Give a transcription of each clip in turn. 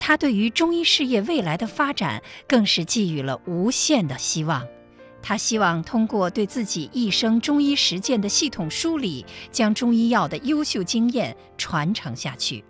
他对于中医事业未来的发展更是寄予了无限的希望。他希望通过对自己一生中医实践的系统梳理，将中医药的优秀经验传承下去。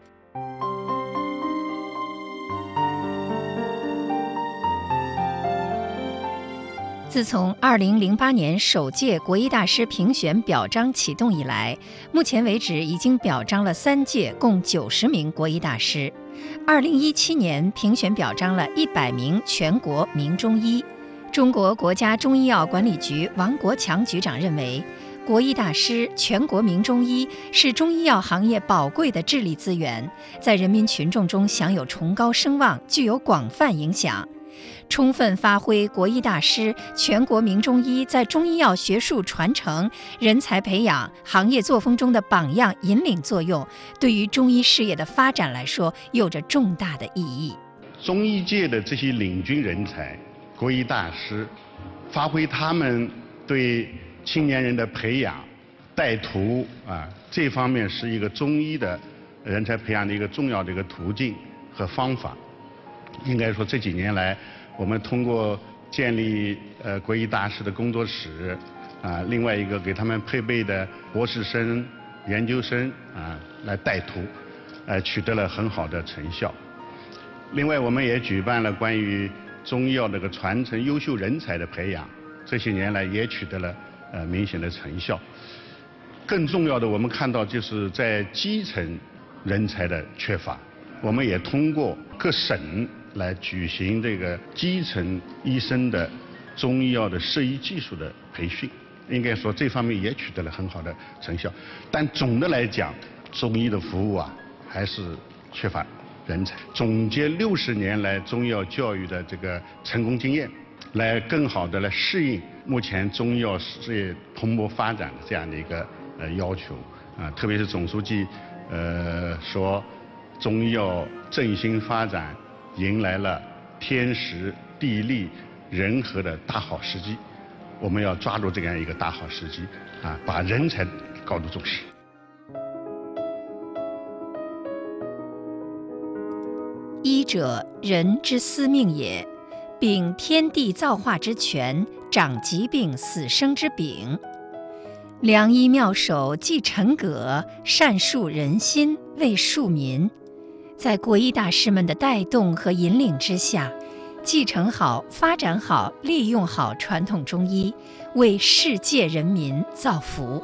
自从2008年首届国医大师评选表彰启动以来，目前为止已经表彰了3届，共90名国医大师。2017年评选表彰了100名全国名中医。中国国家中医药管理局王国强局长认为，国医大师、全国名中医是中医药行业宝贵的智力资源，在人民群众中享有崇高声望，具有广泛影响。充分发挥国医大师、全国名中医在中医药学术传承、人才培养、行业作风中的榜样引领作用，对于中医事业的发展来说有着重大的意义。 中医界的这些领军人才、国医大师，发挥他们对青年人的培养、带徒这方面是一个中医的人才培养的一个重要的一个途径和方法。应该说这几年来，我们通过建立国医大师的工作室，另外一个给他们配备的博士生、研究生来带徒，取得了很好的成效。另外，我们也举办了关于中医药这个传承优秀人才的培养，这些年来也取得了明显的成效。更重要的，我们看到就是在基层人才的缺乏，我们也通过各省来举行这个基层医生的中医药的设医技术的培训，应该说这方面也取得了很好的成效。但总的来讲，中医的服务还是缺乏人才。总结60年来中医药教育的这个成功经验，来更好的来适应目前中医药事业蓬勃发展的这样的一个要求特别是总书记说，中医药振兴发展迎来了天时地利人和的大好时机，我们要抓住这样一个大好时机把人才高度重视。 医者，人之司命也，秉天地造化之权，掌疾病死生之柄。良医妙手继承葛，善树人心，为庶民。在国医大师们的带动和引领之下，继承好、发展好、利用好传统中医，为世界人民造福。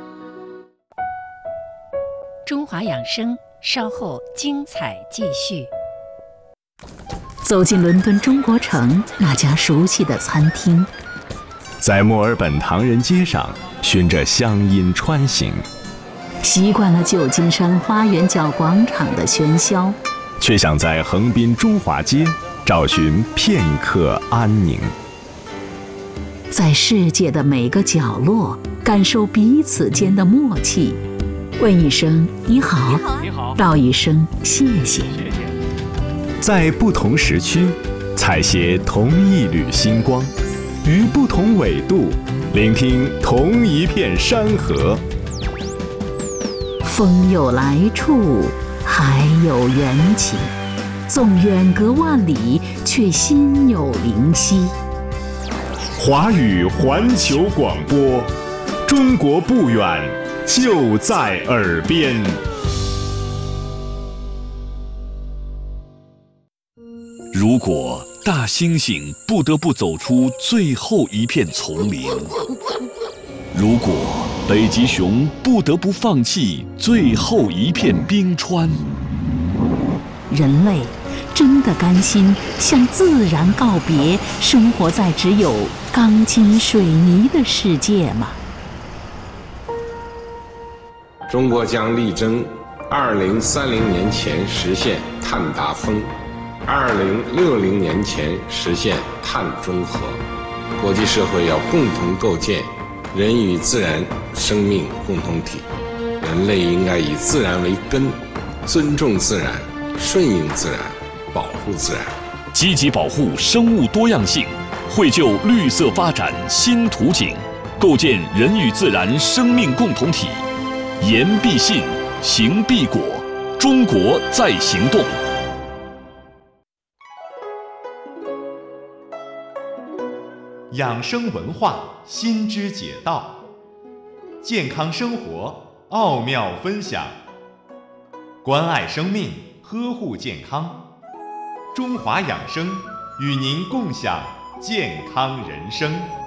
中华养生，稍后精彩继续。 走进伦敦中国城那家熟悉的餐厅， 在墨尔本唐人街上循着乡音穿行， 习惯了旧金山花园角广场的喧嚣， 却想在横滨中华街找寻片刻安宁。 在世界的每个角落感受彼此间的默契，问一声你好，道一声谢谢。 在不同时区采撷同一缕星光，于不同纬度聆听同一片山河。 风有来处，海有缘起，纵远隔万里，却心有灵犀。 华语环球广播，中国不远，就在耳边。如果大猩猩不得不走出最后一片丛林，如果北极熊不得不放弃最后一片冰川， 人类真的甘心向自然告别，生活在只有钢筋水泥的世界吗？ 中国将力争2030年前实现碳达峰，2060年前实现碳中和。国际社会要共同构建人与自然生命共同体，人类应该以自然为根，尊重自然，顺应自然，保护自然， 积极保护生物多样性，绘就绿色发展新图景，构建人与自然生命共同体。言必信，行必果，中国在行动。 养生文化新知解道，健康生活奥妙分享，关爱生命，呵护健康。中华养生与您共享健康人生。